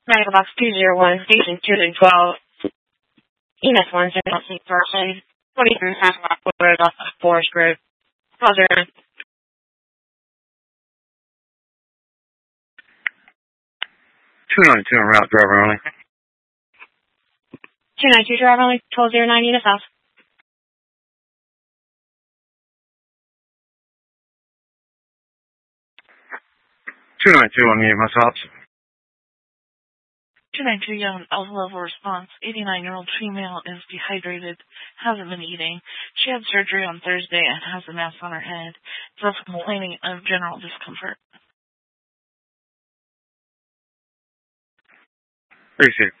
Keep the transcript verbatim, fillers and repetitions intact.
Medical Box two zero one, Station two twelve, E M S one, zero six person, twenty-three Half Rock Road off of Forest Road. Call zero. two ninety-two en route, driver only. two ninety-two driver only, twelve oh nine Unit South. two ninety-two on the E M S ops. two ninety-two Young Alpha Level response. eighty-nine-year-old female is dehydrated, hasn't been eating. She had surgery on Thursday and has a mass on her head. Is also complaining of general discomfort. Appreciate it.